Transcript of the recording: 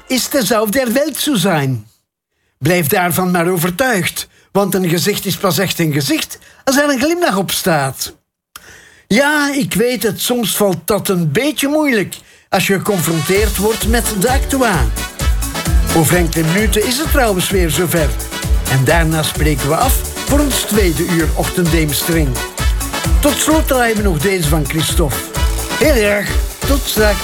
is dezelfde der Welt zou zijn. Blijf daarvan maar overtuigd, want een gezicht is pas echt een gezicht als er een glimlach op staat. Ja, ik weet het, soms valt dat een beetje moeilijk als je geconfronteerd wordt met de actua. Over enkele minuten is het trouwens weer zover. En daarna spreken we af voor ons tweede uur Ochtenddeemstering. Tot slot draaien we nog deze van Christophe. Heel erg, tot straks.